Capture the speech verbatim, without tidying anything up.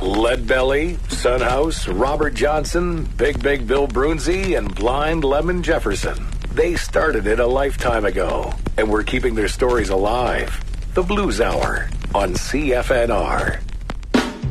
Leadbelly, Sunhouse, Robert Johnson, Big Big Bill Brunzi, and Blind Lemon Jefferson. They started it a lifetime ago, and we're keeping their stories alive. The Blues Hour on C F N R.